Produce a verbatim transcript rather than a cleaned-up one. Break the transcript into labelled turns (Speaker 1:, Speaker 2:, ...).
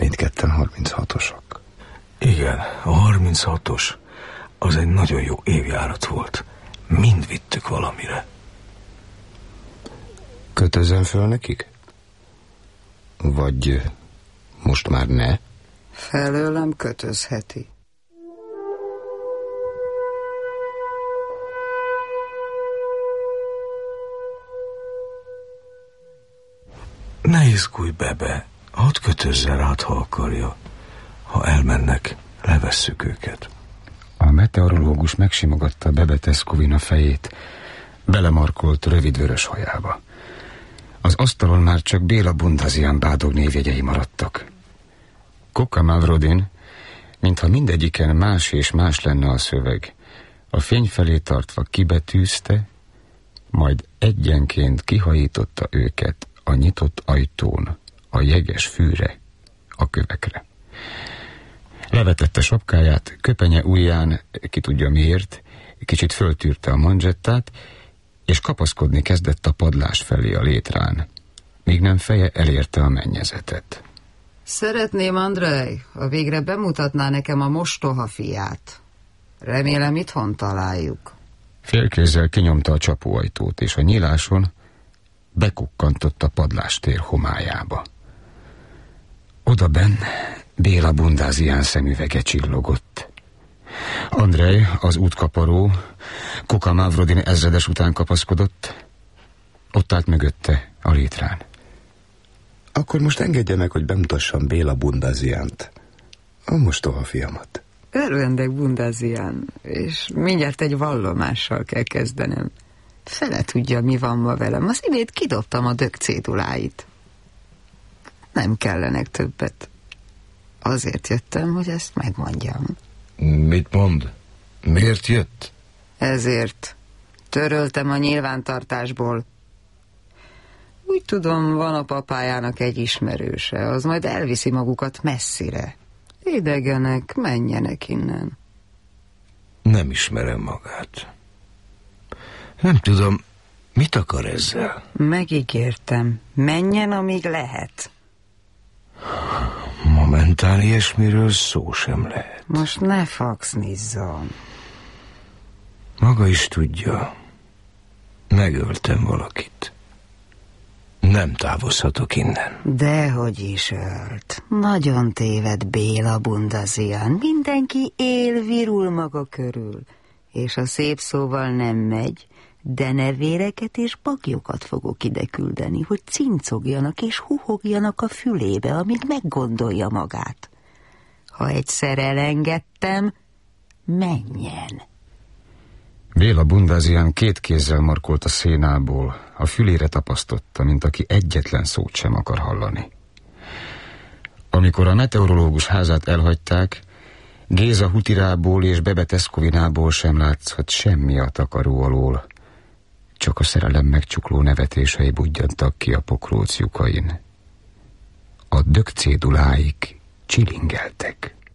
Speaker 1: Mindketten harminchatosak.
Speaker 2: Igen, a harminchatos az egy nagyon jó évjárat volt. Mind vittük valamire.
Speaker 1: Kötözzem föl nekik? Vagy most már ne?
Speaker 3: Felőlem kötözheti.
Speaker 2: Ne izgulj, Bebe, hadd kötözze rád, ha akarja. Ha elmennek, levesszük őket.
Speaker 4: A meteorológus megsimogatta Bebe Tescovina fejét, belemarkolt rövid vörös hajába. Az asztalon már csak Béla Bundazian bádog névjegyei maradtak. Coca Mavrodin, mintha mindegyiken más és más lenne a szöveg, a fény felé tartva kibetűzte, majd egyenként kihajította őket a nyitott ajtón, a jeges fűre, a kövekre. Levetette sapkáját, köpenye ujján, ki tudja miért, kicsit föltűrte a manzsettát, és kapaszkodni kezdett a padlás felé a létrán, míg nem feje elérte a mennyezetet.
Speaker 3: Szeretném, Andrej, ha végre bemutatná nekem a mostoha fiát. Remélem itthon találjuk.
Speaker 4: Félkézzel kinyomta a csapóajtót, és a nyíláson bekukkantott a padlástér homályába. Oda benn Béla Bundazian szemüvege csillogott. Andrej, az útkaparó, Coca Mavrodin ezredes után kapaszkodott, ott állt mögötte a létrán.
Speaker 1: Akkor most engedje meg, hogy bemutassam Béla Bundaziant, a mostoha fiamat.
Speaker 3: Örvendek, Bundazian, és mindjárt egy vallomással kell kezdenem. Fele tudja, mi van ma velem. Az imént kidobtam a dög céduláit. Nem kellenek többet. Azért jöttem, hogy ezt megmondjam.
Speaker 2: Mit mond? Miért jött?
Speaker 3: Ezért. Töröltem a nyilvántartásból. Úgy tudom, van a papájának egy ismerőse, az majd elviszi magukat messzire. Idegenek, menjenek innen.
Speaker 2: Nem ismerem magát. Nem tudom, mit akar ezzel?
Speaker 3: Megígértem, menjen, amíg lehet.
Speaker 2: Momentán ilyesmiről szó sem lehet.
Speaker 3: Most ne faxnizzon.
Speaker 2: Maga is tudja, megöltem valakit. Nem távozhatok innen.
Speaker 3: Dehogy is ölt. Nagyon téved, Béla Bundazian. Mindenki él, virul maga körül. És a szép szóval nem megy, de nevéreket és bagyokat fogok ide küldeni, hogy cincogjanak és huhogjanak a fülébe, amíg meggondolja magát. Ha egyszer elengedtem, menjen.
Speaker 4: Béla Bundazian két kézzel markolt a szénából, a fülére tapasztotta, mint aki egyetlen szót sem akar hallani. Amikor a meteorológus házát elhagyták, Géza Hutirából és Bebe Tescovinából sem látszott semmi a takaró alól, csak a szerelem megcsukló nevetései budjantak ki a pokróc lyukain. A dögcéduláik csilingeltek.